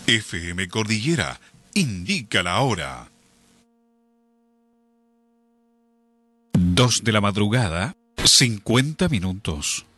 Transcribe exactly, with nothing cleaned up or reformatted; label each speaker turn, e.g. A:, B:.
A: F M Cordillera indica la hora. Dos de la madrugada, cincuenta minutos.